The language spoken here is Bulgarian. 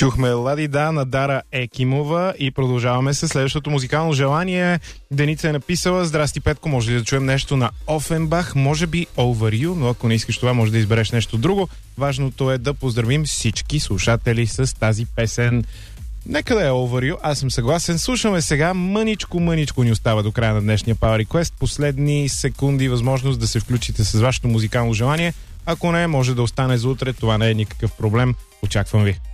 Чухме Лади Да на Дара Екимова и продължаваме с следващото музикално желание. Деница е написала: здрасти, Петко, може ли да чуем нещо на Офенбах? Може би Over You, но ако не искаш това, може да избереш нещо друго. Важното е да поздравим всички слушатели с тази песен. Нека да е Over You, аз съм съгласен. Слушаме сега. Мъничко ни остава до края на днешния Power Request. Последни секунди възможност да се включите с вашето музикално желание. Ако не, може да остане за утре. Това не е никакъв проблем. Очаквам ви.